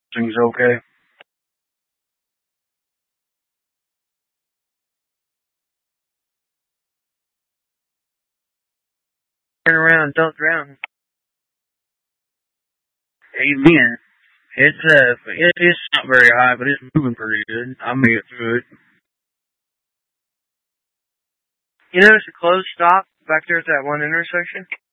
Things okay? Turn around, don't drown. Amen. It's not very high, but it's moving pretty good. I made it through it. You notice a closed stop back there at that one intersection?